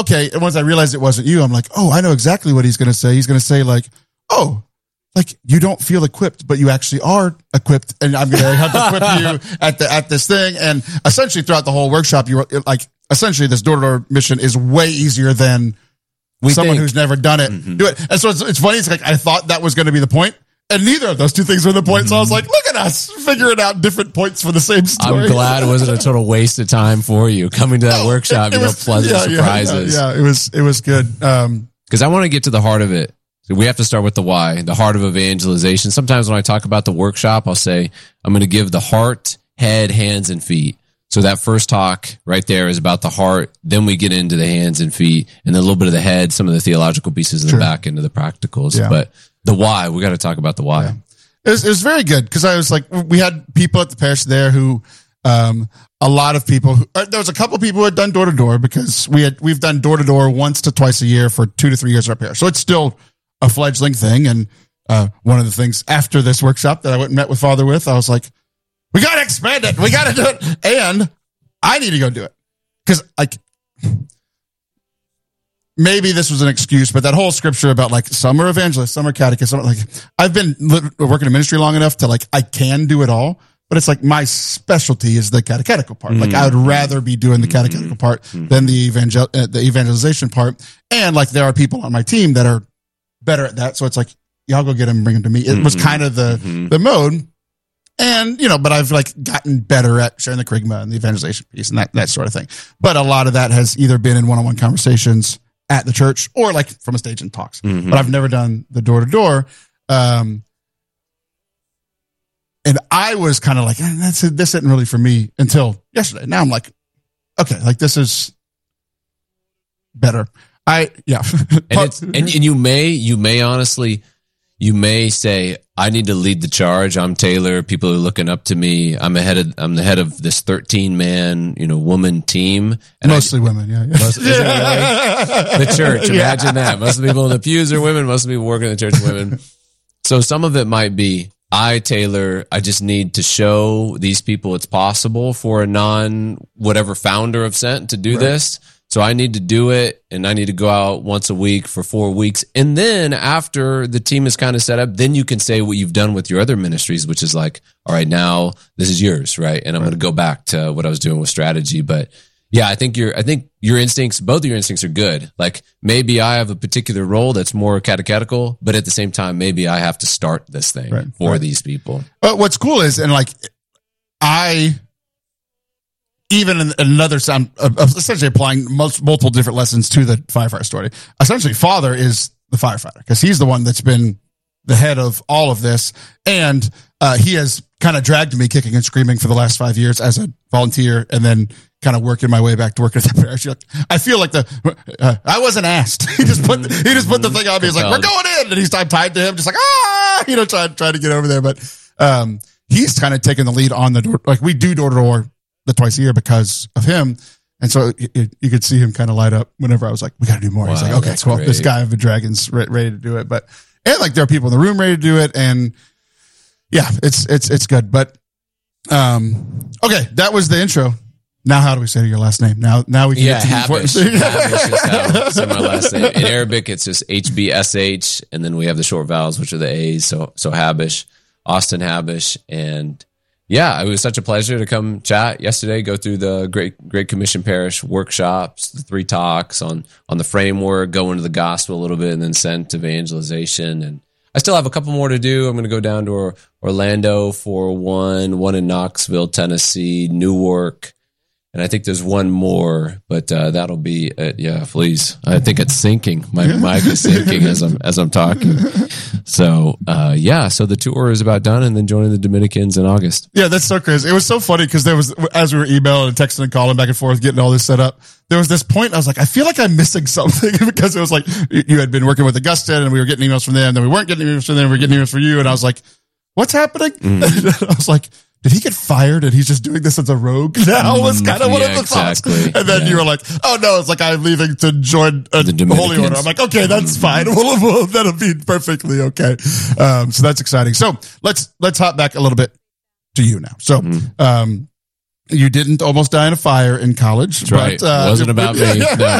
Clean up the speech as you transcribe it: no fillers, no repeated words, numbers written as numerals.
okay. And once I realized it wasn't you, I'm like, oh, I know exactly what he's going to say. He's going to say like, oh, like you don't feel equipped, but you actually are equipped, and I'm going to have to equip you at this thing. And essentially, throughout the whole workshop, you were like, essentially, this door-to-door mission is way easier than someone who's never done it do it. And so it's funny. It's like I thought that was going to be the point, and neither of those two things were the point. So I was like, look at us figuring out different points for the same story. I'm glad it wasn't a total waste of time for you coming to that workshop. It was pleasant surprises. Yeah, it was good. Because I want to get to the heart of it. So we have to start with the why, the heart of evangelization. Sometimes when I talk about the workshop, I'll say I'm going to give the heart, head, hands, and feet. So that first talk right there is about the heart. Then we get into the hands and feet, and then a little bit of the head, some of the theological pieces in the back, into the practicals. Yeah. But the why, we got to talk about the why. Yeah. It was very good because I was like, we had people at the parish there who, a lot of people, there was a couple people who had done door to door because we've done door to door once to twice a year for 2 to 3 years at our parish. So it's still a fledgling thing. And one of the things after this workshop that I went and met with Father with, I was like, we got to expand it. We got to do it. And I need to go do it. Because like, maybe this was an excuse, but that whole scripture about like some are evangelists, some are catechists, like I've been working in ministry long enough to like, I can do it all, but it's like my specialty is the catechetical part. Like I would rather be doing the catechetical part than the evangelization part. And like, there are people on my team that are better at that. So it's like, y'all go get them and bring them to me. It was kind of the mode. And, but I've like gotten better at sharing the charisma and the evangelization piece and that sort of thing. But a lot of that has either been in one-on-one conversations at the church or like from a stage in talks. But I've never done the door to door. And I was kind of like, this isn't really for me until yesterday. Now I'm like, okay, like this is better. And you may honestly, you may say, I need to lead the charge. I'm Taylor. People are looking up to me. I'm the head of this 13-man, woman team. And mostly women. Yeah. Isn't it really? The church. Imagine that. Most of the people in the pews are women. Most of the people working in the church are women. So some of it might be, Taylor, I just need to show these people it's possible for a whatever founder of Sent to do this. So I need to do it, and I need to go out once a week for 4 weeks. And then after the team is kind of set up, then you can say what you've done with your other ministries, which is like, all right, now this is yours, right? And I'm going to go back to what I was doing with strategy. But yeah, I think your instincts, both of your instincts are good. Like maybe I have a particular role that's more catechetical, but at the same time, maybe I have to start this thing for these people. But what's cool is, and like even in another sound of essentially applying multiple different lessons to the firefighter story. Essentially, Father is the firefighter because he's the one that's been the head of all of this. And he has kind of dragged me kicking and screaming for the last 5 years as a volunteer and then kind of working my way back to working at the parish. I feel like I wasn't asked. He just put the thing on me. He's like, we're going in. And I'm tied to him, just like, trying to get over there. But he's kind of taking the lead on the door. Like we do door to door the twice a year because of him. And so you could see him kind of light up whenever I was like, we got to do more. Wow, he's like, okay, cool. Great. This guy of the Dragon's ready to do it. And like there are people in the room ready to do it. And yeah, it's good. But, okay. That was the intro. Now, how do we say your last name? Now we can get to the important thing. Habish is how I say my last name. In Arabic, it's just HBSH. And then we have the short vowels, which are the A's. So Habish, Austin Habish. And yeah, it was such a pleasure to come chat yesterday, go through the Great Commission Parish workshops, the 3 talks on the framework, go into the gospel a little bit, and then Sent evangelization. And I still have a couple more to do. I'm going to go down to Orlando for one in Knoxville, Tennessee, Newark. And I think there's one more, but that'll be it. Yeah, please. I think it's sinking. My mic is sinking as I'm talking. So so the tour is about done, and then joining the Dominicans in August. Yeah, that's so crazy. It was so funny because there was, as we were emailing and texting and calling back and forth, getting all this set up, there was this point I was like, I feel like I'm missing something because it was like you had been working with Augustine and we were getting emails from them, then we weren't getting emails from them, we were getting emails from you, and I was like, what's happening? And I was like, did he get fired and he's just doing this as a rogue now? Was kind of one of the thoughts. And then you were like, oh no, it's like I'm leaving to join the Holy Order. I'm like, okay, that's fine. That'll be perfectly okay. So that's exciting. So let's hop back a little bit to you now. So, you didn't almost die in a fire in college. That's right. It wasn't about me. No.